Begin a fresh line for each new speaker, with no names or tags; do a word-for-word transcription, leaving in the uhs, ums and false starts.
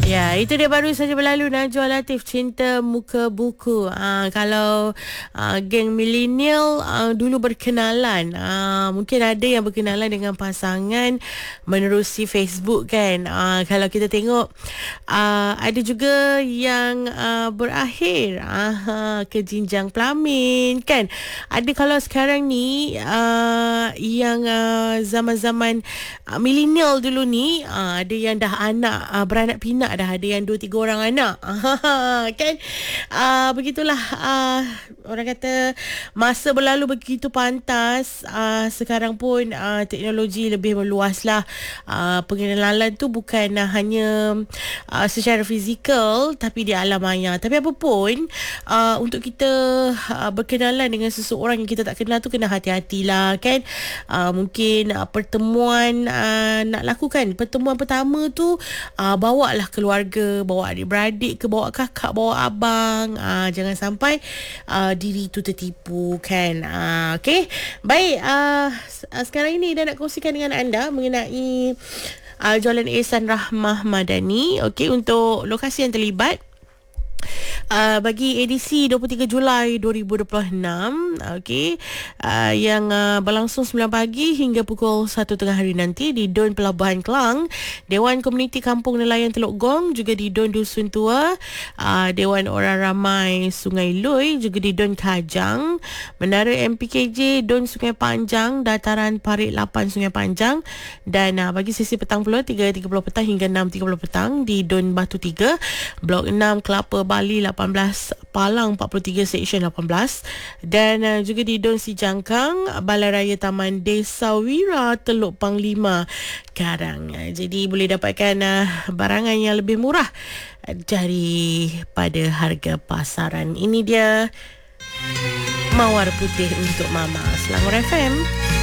Ya, itu dia baru saja berlalu Najwa Latif, Cinta Muka Buku. Uh, kalau uh, geng milenial uh, dulu berkenalan, uh, mungkin ada yang berkenalan dengan pasangan menerusi Facebook kan. Uh, kalau kita tengok, uh, ada juga yang uh, berakhir uh, ke jenjang pelamin kan. Ada kalau sekarang ni uh, yang uh, zaman-zaman uh, milenial dulu ni, uh, ada yang dah anak uh, beranak pinak, dah ada yang dua tiga orang anak. Kan uh, begitulah, uh, orang kata masa berlalu begitu pantas. Uh, sekarang pun uh, teknologi lebih meluas lah. Uh, pengenalan tu bukan uh, hanya uh, secara fizikal tapi di alam maya. Tapi apa pun, uh, untuk kita uh, berkenalan dengan seseorang yang kita tak kenal tu kena hati-hatilah kan. Uh, mungkin uh, pertemuan uh, nak lakukan pertemuan pertama tu, uh, bawa lah keluarga, bawa adik-beradik ke, bawa kakak, bawa abang. Uh, jangan sampai uh, diri tu tertipu kan. Uh, okay, baik. Uh, sekarang ini dah nak kongsikan dengan anda mengenai uh, Jualan Ihsan Rahmah Madani. Okay, untuk lokasi yang terlibat, Uh, bagi edisi dua puluh tiga Julai dua ribu dua puluh enam, okey, uh, yang uh, berlangsung sembilan pagi hingga pukul satu tengah hari nanti di Dun Pelabuhan Kelang, Dewan Komuniti Kampung Nelayan Teluk Gong juga di Dun Dusun Tua, uh, Dewan Orang Ramai Sungai Lui juga di Dun Kajang, Menara M P K J Dun Sungai Panjang, Dataran Parit lapan Sungai Panjang, dan uh, bagi sesi petang pula tiga tiga puluh petang hingga enam tiga puluh petang di Dun Batu tiga, Blok enam Kelapa Bali lapan belas, Palang empat puluh tiga Seksyen lapan belas, dan uh, juga di Dun Sijangkang, Balai Raya Taman Desa Wira Teluk Panglima Karang. Uh, jadi boleh dapatkan uh, barangan yang lebih murah uh, daripada harga pasaran. Ini dia Mawar Putih untuk Mama, Selangor F M.